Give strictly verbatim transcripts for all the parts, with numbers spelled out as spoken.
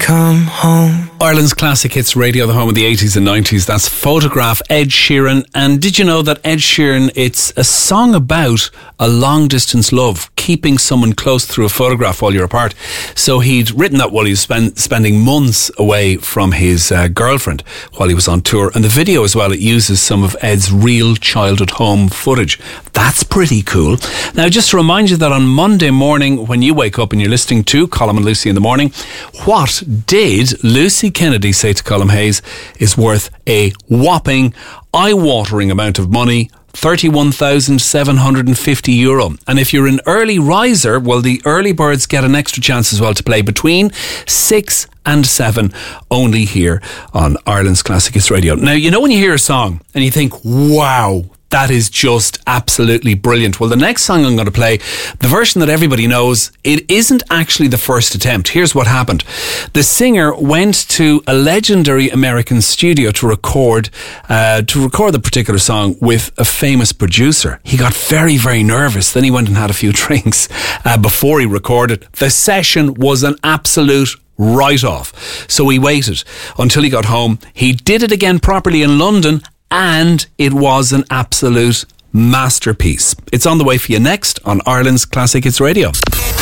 come home. Ireland's classic hits radio, the home of the eighties and nineties. That's Photograph, Ed Sheeran. And did you know that Ed Sheeran, it's a song about a long distance love, keeping someone close through a photograph while you're apart. So he'd written that while he was spend, spending months away from his uh, girlfriend while he was on tour. And the video as well, it uses some of Ed's real childhood home footage. That's pretty cool. Now, just to remind you that on Monday morning, when you wake up and you're listening to Colm and Lucy in the morning, what did Lucy Kennedy say to Colm Hayes is worth a whopping, eye-watering amount of money, thirty-one thousand seven hundred fifty euro. And if you're an early riser, well, the early birds get an extra chance as well to play between six and seven, only here on Ireland's Classic Hits Radio. Now, you know when you hear a song and you think, wow, that is just absolutely brilliant. Well, the next song I'm going to play, the version that everybody knows, it isn't actually the first attempt. Here's what happened. The singer went to a legendary American studio to record uh, to record the particular song with a famous producer. He got very, very nervous. Then he went and had a few drinks uh, before he recorded. The session was an absolute write-off. So he waited until he got home. He did it again properly in London, and it was an absolute masterpiece. It's on the way for you next on Ireland's Classic Hits Radio.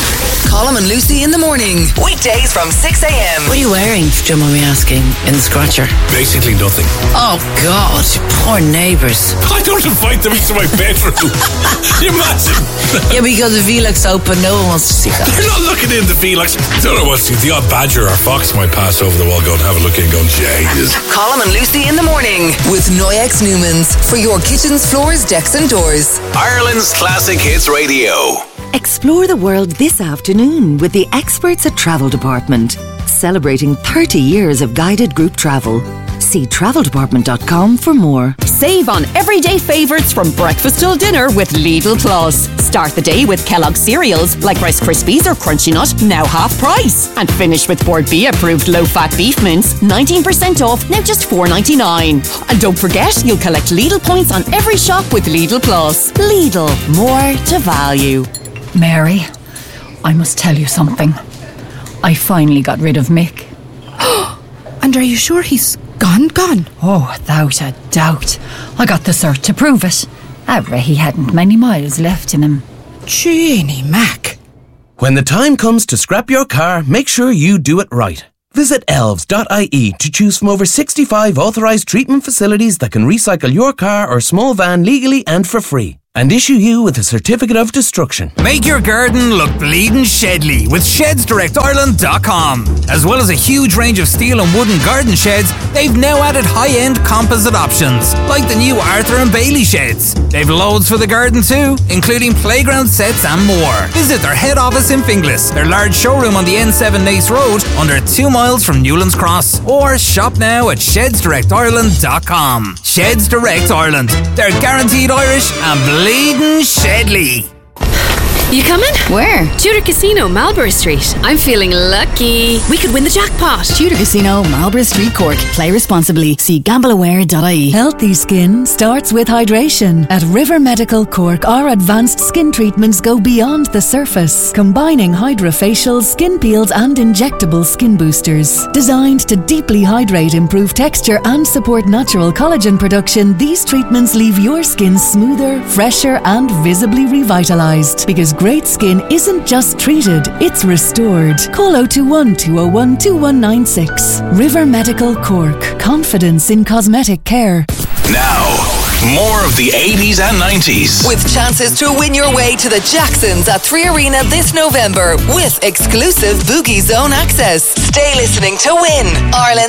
Colm and Lucy in the morning. Weekdays from six a.m. What are you wearing, do you mind me asking, in the scratcher? Basically nothing. Oh, God, poor neighbours. I don't invite them into my bedroom. You imagine? Yeah, because the Velux open, no one wants to see that. You're not looking in the Velux. I don't know what to see. The odd badger or fox might pass over the wall, go and have a look in, going, Jesus. Colm and Lucy in the morning with Noyex Newmans for your kitchens, floors, decks and doors. Ireland's Classic Hits Radio. Explore the world this afternoon with the experts at Travel Department, celebrating thirty years of guided group travel. See travel department dot com for more. Save on everyday favourites from breakfast till dinner with Lidl Plus. Start the day with Kellogg's cereals like Rice Krispies or Crunchy Nut, now half price. And finish with Bord B approved low-fat beef mince, nineteen percent off, now just four ninety-nine. And don't forget, you'll collect Lidl points on every shop with Lidl Plus. Lidl, more to value. Mary, I must tell you something. I finally got rid of Mick. And are you sure he's gone, gone? Oh, without a doubt. I got the cert to prove it. However, he hadn't many miles left in him. Jeannie Mac. When the time comes to scrap your car, make sure you do it right. Visit elves dot I E to choose from over sixty-five authorised treatment facilities that can recycle your car or small van legally and for free, and issue you with a certificate of destruction. Make your garden look bleeding Shedley with sheds direct ireland dot com. As well as a huge range of steel and wooden garden sheds, they've now added high-end composite options, like the new Arthur and Bailey sheds. They've loads for the garden too, including playground sets and more. Visit their head office in Finglas, their large showroom on the N seven Nace Road, under two miles from Newlands Cross, or shop now at sheds direct ireland dot com. Sheds Direct Ireland. They're guaranteed Irish and bleeding Shedley. You coming? Where? Tudor Casino, Marlborough Street. I'm feeling lucky. We could win the jackpot. Tudor Casino, Marlborough Street, Cork. Play responsibly. See gamble aware dot I E. Healthy skin starts with hydration. At River Medical Cork, our advanced skin treatments go beyond the surface, combining hydrofacials, skin peels and injectable skin boosters. Designed to deeply hydrate, improve texture and support natural collagen production, these treatments leave your skin smoother, fresher and visibly revitalized. Because great skin isn't just treated, it's restored. Call oh two one, two oh one, two one nine six. River Medical Cork. Confidence in cosmetic care. Now, more of the eighties and nineties. With chances to win your way to the Jacksons at Three Arena this November with exclusive Boogie Zone access. Stay listening to win Ireland.